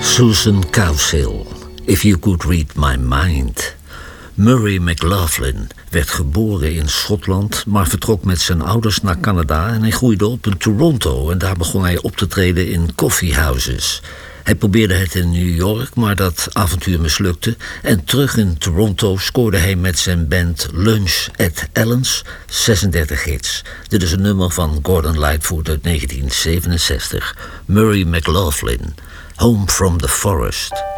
Susan Cowsill, If You Could Read My Mind. Murray McLaughlin werd geboren in Schotland, maar vertrok met zijn ouders naar Canada en hij groeide op in Toronto en daar begon hij op te treden in coffeehouses. Hij probeerde het in New York, maar dat avontuur mislukte en terug in Toronto scoorde hij met zijn band Lunch at Ellen's 36 hits. Dit is een nummer van Gordon Lightfoot uit 1967. Murray McLaughlin, Home from the Forest.